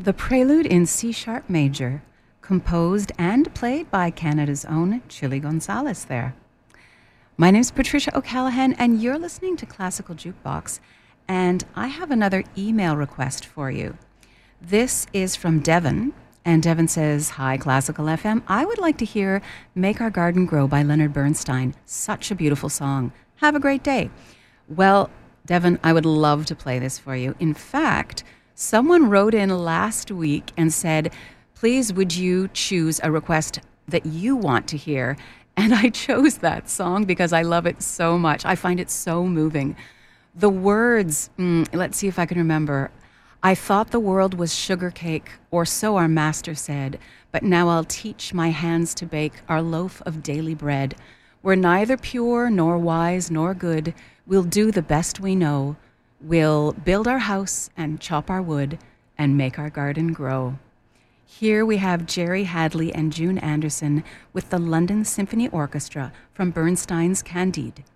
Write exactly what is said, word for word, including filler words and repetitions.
the Prelude in C-sharp major, composed and played by Canada's own Chili Gonzalez there. My name's Patricia O'Callaghan, and you're listening to Classical Jukebox, and I have another email request for you. This is from Devon, and Devon says, "Hi, Classical F M. I would like to hear Make Our Garden Grow by Leonard Bernstein. Such a beautiful song. Have a great day." Well, Devon, I would love to play this for you. In fact, someone wrote in last week and said, please would you choose a request that you want to hear? And I chose that song because I love it so much. I find it so moving. The words, mm, let's see if I can remember. I thought the world was sugar cake, or so our master said, but now I'll teach my hands to bake our loaf of daily bread. We're neither pure, nor wise, nor good. We'll do the best we know. We'll build our house and chop our wood and make our garden grow. Here we have Jerry Hadley and June Anderson with the London Symphony Orchestra from Bernstein's Candide.